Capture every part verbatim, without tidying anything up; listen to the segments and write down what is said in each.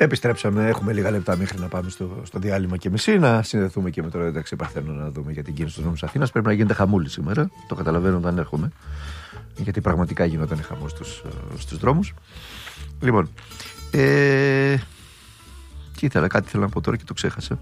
Επιστρέψαμε, έχουμε λίγα λεπτά μέχρι να πάμε στο, στο διάλειμμα και μισή. Να συνδεθούμε και με το ένταξη Παρθένο να δούμε για την κίνηση του νόμου της Αθήνας. Πρέπει να γίνεται χαμούλη σήμερα. Το καταλαβαίνω όταν έρχομαι. Γιατί πραγματικά γινόταν χαμός στους, στους δρόμους. Λοιπόν, ε, τι ήθελα, κάτι ήθελα να πω τώρα και το ξέχασα.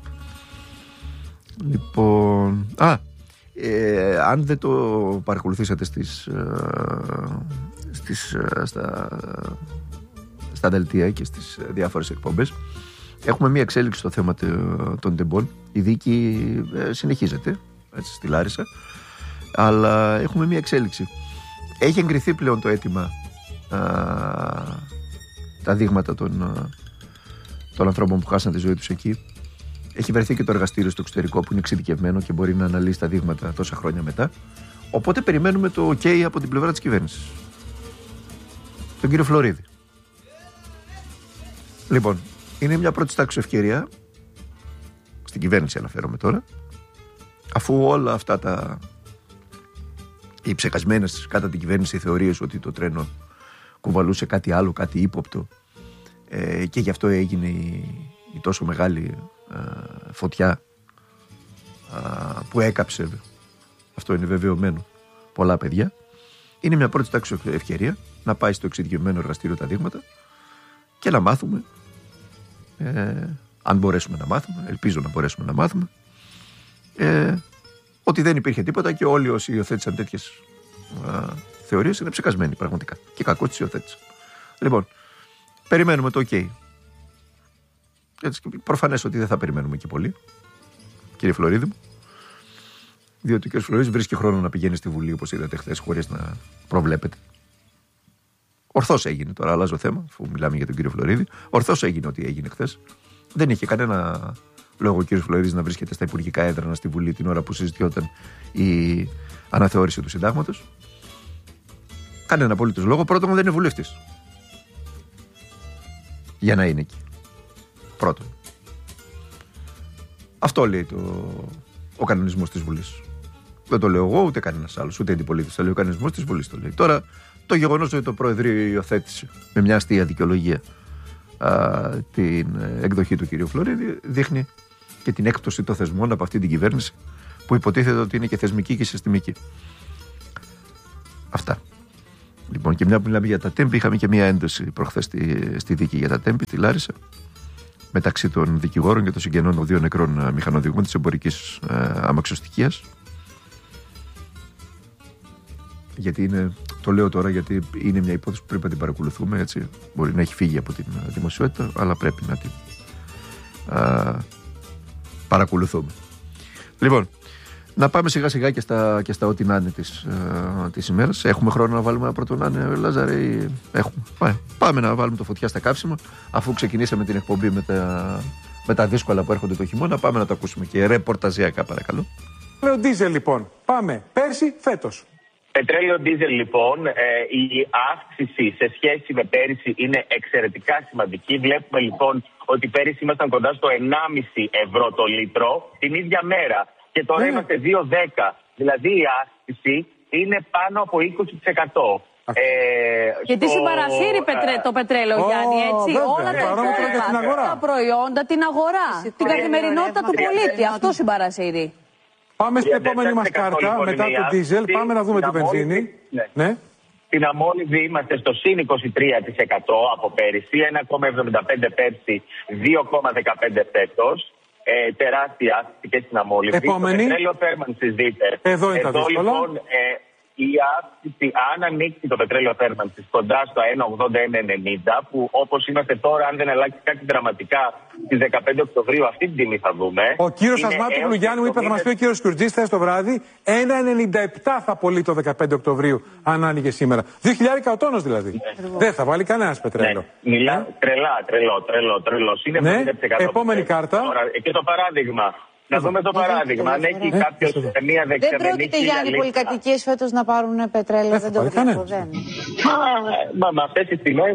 Λοιπόν, α, ε, αν δεν το παρακολουθήσατε στις, στις, στα, στα δελτία και στις διάφορες εκπομπές, έχουμε μία εξέλιξη στο θέμα των τεμπών. Η δίκη ε, συνεχίζεται, έτσι, στη Λάρισα, αλλά έχουμε μία εξέλιξη. Έχει εγκριθεί πλέον το αίτημα, α, τα δείγματα των, των ανθρώπων που χάσαν τη ζωή τους εκεί. Έχει βρεθεί και το εργαστήριο στο εξωτερικό που είναι εξειδικευμένο και μπορεί να αναλύσει τα δείγματα τόσα χρόνια μετά. Οπότε περιμένουμε το OK από την πλευρά της κυβέρνησης, τον κύριο Φλωρίδη. Λοιπόν, είναι μια πρώτη τάξη ευκαιρία, στην κυβέρνηση αναφέρομαι τώρα, αφού όλα αυτά τα οι ψεκασμένες κατά την κυβέρνηση θεωρίες ότι το τρένο κουβαλούσε κάτι άλλο, κάτι ύποπτο, ε, και γι' αυτό έγινε η, η τόσο μεγάλη ε, φωτιά ε, που έκαψε, αυτό είναι βεβαιωμένο, πολλά παιδιά. Είναι μια πρώτη τάξη ευκαιρία να πάει στο εξειδικευμένο εργαστήριο τα δείγματα και να μάθουμε, ε, αν μπορέσουμε να μάθουμε, ελπίζω να μπορέσουμε να μάθουμε, ε, ότι δεν υπήρχε τίποτα και όλοι όσοι υιοθέτησαν τέτοιες α, θεωρίες είναι ψεκασμένοι πραγματικά. Και κακώς τις υιοθέτησαν. Λοιπόν, περιμένουμε το OK. Προφανές ότι δεν θα περιμένουμε και πολύ, κύριε Φλωρίδη μου, διότι ο κύριος Φλωρίδης βρίσκει χρόνο να πηγαίνει στη Βουλή, όπως είδατε χθες, χωρίς να προβλέπετε. Ορθώς έγινε, τώρα αλλάζω θέμα, αφού μιλάμε για τον κύριο Φλωρίδη. Ορθώς έγινε ότι έγινε χθες. Δεν είχε κανένα λόγω ο κύριος Φλωρίδης να βρίσκεται στα υπουργικά έδρανα στη Βουλή την ώρα που συζητιόταν η αναθεώρηση του συντάγματος. Κανένα απολύτως λόγο. Πρώτον, δεν είναι βουλευτής για να είναι εκεί. Πρώτον. Αυτό λέει το, ο κανονισμός της Βουλής. Δεν το λέω εγώ, ούτε κανένας άλλος, ούτε αντιπολίτης. Το λέει ο κανονισμός της Βουλής. Το λέει. Τώρα, το γεγονός ότι το Προεδρείο υιοθέτησε με μια αστεία δικαιολογία α, την εκδοχή του κυρίου Φλωρίδη δείχνει και την έκπτωση των θεσμών από αυτή την κυβέρνηση που υποτίθεται ότι είναι και θεσμική και συστημική. Αυτά. Λοιπόν, και μια που μιλάμε για τα τέμπη, είχαμε και μια ένταση προχθές στη, στη δίκη για τα τέμπη, τη Λάρισα, μεταξύ των δικηγόρων και των συγγενών των δύο νεκρών μηχανοδηγών της εμπορικής ε, αμαξοστοιχείας. Γιατί είναι, το λέω τώρα γιατί είναι μια υπόθεση που πρέπει να την παρακολουθούμε, έτσι. Μπορεί να έχει φύγει από την δημοσιότητα, αλλά πρέπει να την α, παρακολουθούμε. Λοιπόν, να πάμε σιγά σιγά και στα, και στα ό,τι να είναι της, α, της ημέρας. Έχουμε χρόνο να βάλουμε ένα πρώτο να είναι, Λάζαρε, ή έχουμε. Πάμε, πάμε να βάλουμε το φωτιά στα καύσιμα, αφού ξεκινήσαμε την εκπομπή με τα, με τα δύσκολα που έρχονται το χειμώνα. Πάμε να το ακούσουμε και ρεπορταζιακά, παρακαλώ. Λέω ντίζελ λοιπόν. Πάμε. Πέρσι, φέτος. Πετρέλαιο ντίζελ λοιπόν, ε, η αύξηση σε σχέση με πέρυσι είναι εξαιρετικά σημαντική. Βλέπουμε λοιπόν ότι πέρυσι ήμασταν κοντά στο ενάμιση ευρώ το λίτρο την ίδια μέρα και τώρα mm. είμαστε δύο δέκα. Δηλαδή η αύξηση είναι πάνω από είκοσι τοις εκατό. Ε, Γιατί στο... συμπαρασύρει πετρέ, το πετρέλαιο, oh, Γιάννη, έτσι. Βέβαια. Όλα τα υπόλοιπα, τα προϊόντα, την αγορά, την καθημερινότητα του πολίτη. Αυτό συμπαρασύρει. Πάμε στην επόμενη μας κάρτα, μετά το ντίζελ. Πάμε να δούμε την βενζίνη. Ναι. ναι. Στην αμμόνιδη είμαστε στο συν είκοσι τρία τοις εκατό από πέρυσι, ένα κόμμα εβδομήντα πέντε πέρσι, δύο κόμμα δεκαπέντε φέτος. Ε, τεράστια αύξηση και στην αμμόνιδη. Επόμενη. Το πετρέλαιο θέρμανσης δείτε. Εδώ είναι τα δύσκολα. Λοιπόν, ε, η αύξηση, αν ανοίξει το πετρέλαιο θέρμανσης κοντά στο ένα ογδόντα ένα ενενήντα, που όπως είμαστε τώρα, αν δεν αλλάξει κάτι δραματικά, στις δεκαπέντε Οκτωβρίου αυτή την τιμή θα δούμε. Ο κύριος Ασμάτογλου, Γιάννη, μου είπε, θα μας πει ο κύριος Κουρτζής χθες το βράδυ, ένα ενενήντα επτά θα πωλεί το δεκαπέντε Οκτωβρίου, αν άνοιγε σήμερα. δύο χιλιάδες ο τόνος δηλαδή. Ναι. Δεν θα βάλει κανένας πετρέλαιο. Ναι. Μιλά, ε? τρελά, τρελό, τρελό, τρελό. Είναι ναι. Επόμενη κάρτα. Τώρα, και το παράδειγμα. Να δούμε το παράδειγμα. Αν έχει κάποιο μία δεξαμενή. Δεν πρόκειται, Γιάννη, οι πολυκατοικίες φέτος να πάρουν πετρέλαιο. Δεν το βλέπω. Μα με αυτές τις τιμές,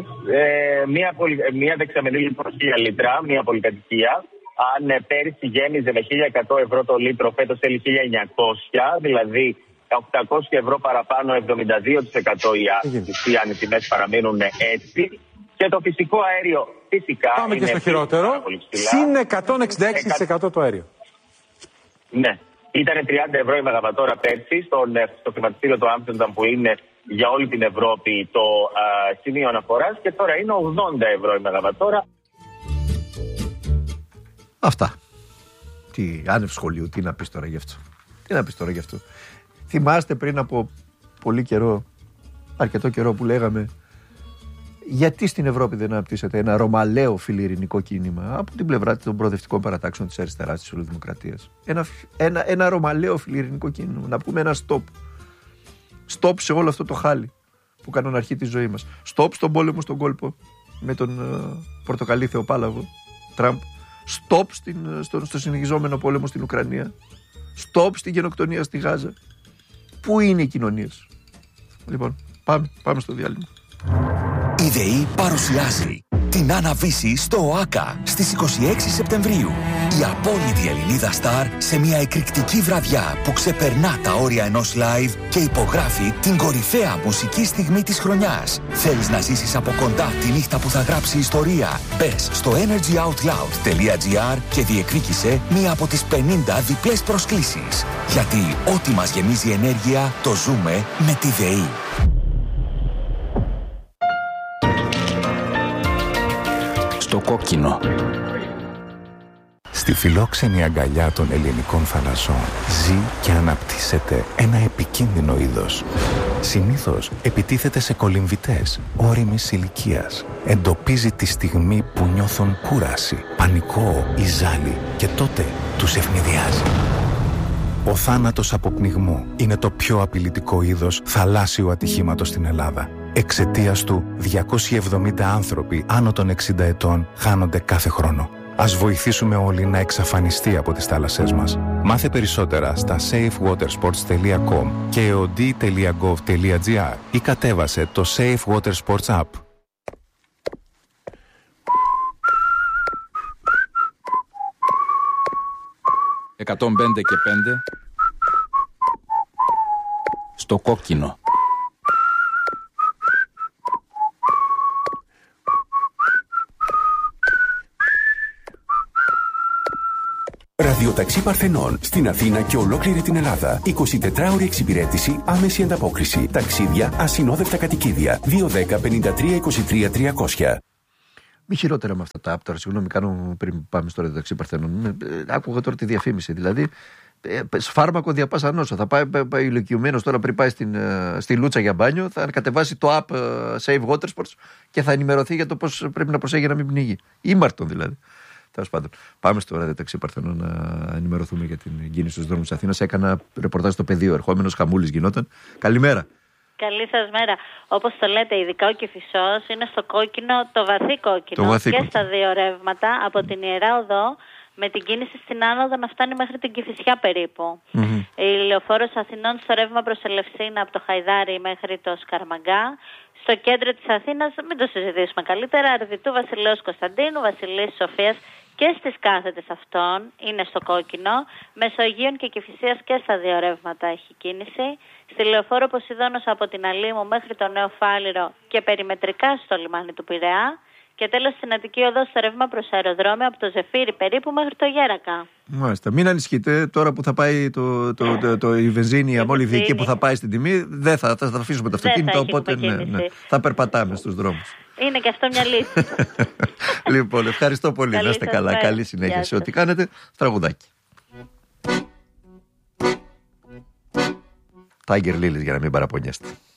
μία δεξαμενή λοιπόν χίλια λίτρα, μία πολυκατοικία, αν πέρυσι γέμιζε με χίλια εκατό ευρώ το λίτρο, φέτος θέλει χίλια εννιακόσια, δηλαδή οκτακόσια ευρώ παραπάνω, εβδομήντα δύο τοις εκατό η αύξηση, αν οι τιμές παραμείνουν έτσι. Και το φυσικό αέριο φυσικά. Πάμε είναι και στο χειρότερο. Συν εκατόν εξήντα έξι τοις εκατό το αέριο. Ναι. Ήταν τριάντα ευρώ η μεγαβατόρα πέρσι στον, στο χρηματιστήριο του Άμστερνταμ, που είναι για όλη την Ευρώπη το α, σημείο αναφοράς, και τώρα είναι ογδόντα ευρώ η μεγαβατόρα. Αυτά. Τι άνευ σχολείου, τι να πεις τώρα γι' αυτό. Τι να πεις τώρα γι' αυτό. Θυμάστε πριν από πολύ καιρό, αρκετό καιρό, που λέγαμε γιατί στην Ευρώπη δεν αναπτύσσεται ένα ρωμαλαίο φιλιρινικό κίνημα από την πλευρά των προοδευτικών παρατάξεων της αριστεράς, της Ολοδημοκρατίας. Ένα, ένα, ένα ρωμαλαίο φιλιρινικό κίνημα. Να πούμε ένα stop. Stop σε όλο αυτό το χάλι που κάνουν αρχή τη ζωή μας. Stop στον πόλεμο στον κόλπο με τον uh, πορτοκαλί Θεοπάλαβο Τραμπ. Stop στην, στο, στο συνεχιζόμενο πόλεμο στην Ουκρανία. Stop στην γενοκτονία στη Γάζα. Πού είναι οι κοινωνίες? Λοιπόν, πάμε, πάμε στο διάλειμμα. Η ΔΕΗ παρουσιάζει την Άννα Βύση στο ΟΑΚΑ στις είκοσι έξι Σεπτεμβρίου. Η απόλυτη Ελληνίδα στάρ σε μια εκρηκτική βραδιά που ξεπερνά τα όρια ενός live και υπογράφει την κορυφαία μουσική στιγμή της χρονιάς. Θέλεις να ζήσεις από κοντά τη νύχτα που θα γράψει ιστορία? Μπες στο energy out loud τελεία gr και διεκδίκησε μία από τις πενήντα διπλές προσκλήσεις. Γιατί ό,τι μας γεμίζει ενέργεια το ζούμε με τη ΔΕΗ. Στο κόκκινο. Στη φιλόξενη αγκαλιά των ελληνικών θαλασσών ζει και αναπτύσσεται ένα επικίνδυνο είδος. Συνήθως επιτίθεται σε κολυμβητές όριμης ηλικίας. Εντοπίζει τη στιγμή που νιώθουν κούραση, πανικό ή ζάλι και τότε τους ευνηδιάζει. Ο θάνατος από πνιγμό είναι το πιο απειλητικό είδος θαλάσσιου ατυχήματος στην Ελλάδα. Εξαιτίας του, διακόσιοι εβδομήντα άνθρωποι άνω των εξήντα ετών χάνονται κάθε χρόνο. Ας βοηθήσουμε όλοι να εξαφανιστεί από τις θάλασσές μας. Μάθε περισσότερα στα safe water sports τελεία com και e o d τελεία gov τελεία gr ή κατέβασε το Safe Water Sports App. εκατόν πέντε και πέντε στο κόκκινο. Ραδιοταξί Παρθενών στην Αθήνα και ολόκληρη την Ελλάδα. εικοσιτετράωρη εξυπηρέτηση, άμεση ανταπόκριση. Ταξίδια, ασυνόδευτα κατοικίδια. δύο ένα μηδέν πέντε τρία είκοσι τρία τριακόσια. Μη χειρότερα με αυτά τα app τώρα. Συγγνώμη, κάνω πριν πάμε στο Ραδιοταξί Παρθενών. Άκουγα τώρα τη διαφήμιση. Δηλαδή, φάρμακο δια πάσα νόσο. Θα πάει, πάει ηλικιωμένος τώρα πριν πάει στην, στη Λούτσα για μπάνιο, θα κατεβάσει το app Save Water Sports και θα ενημερωθεί για το πώς πρέπει να προσέχει να μην πνίγει. Ήμαρτον δηλαδή. Τέλος πάντων, πάμε στο Ραδιοταξί Παρθενών να ενημερωθούμε για την κίνηση στους δρόμους της Αθήνας. Έκανα ρεπορτάζ στο πεδίο, ερχόμενος χαμούλης γινόταν. Καλημέρα. Καλή σας μέρα. Όπως το λέτε, ειδικά ο Κηφισός είναι στο κόκκινο, το βαθύ κόκκινο. Το βαθύ και κόκκινο. Στα δύο ρεύματα από την Ιερά Οδό, με την κίνηση στην άνοδο να φτάνει μέχρι την Κηφισιά περίπου. Mm-hmm. Η Λεωφόρος Αθηνών στο ρεύμα προς Ελευσίνα από το Χαϊδάρι μέχρι το Σκαρμαγκά. Στο κέντρο της Αθήνας, μην το συζητήσουμε καλύτερα, Αρδιτού Βασιλέως Κωνσταντίνου, Βασιλής Σοφίας και στις κάθετες αυτών είναι στο κόκκινο. Μεσογείων και Κηφισίας και στα δύο ρεύματα έχει κίνηση. Στη Λεωφόρο Ποσειδώνος από την Αλήμου μέχρι το Νέο Φάληρο και περιμετρικά στο λιμάνι του Πειραιά. Και τέλος στην Αττική Οδό στο ρεύμα προς αεροδρόμιο από το Ζεφύρι περίπου μέχρι το Γέρακα. Μάλιστα. Μην ανησυχείτε τώρα που θα πάει το, το, το, το, η βενζίνη, η αμόλυβδική που θα πάει στην τιμή. Δεν θα, θα, θα αφήσουμε το αυτοκίνητο, οπότε ναι, ναι, θα περπατάμε στους δρόμους. Είναι και αυτό μια λύση. Λοιπόν, ευχαριστώ πολύ. Να είστε καλά. Μέρα. Καλή συνέχεια σε ό,τι κάνετε. Τραγουδάκι. Tiger Lilies για να μην παραπονιέστε.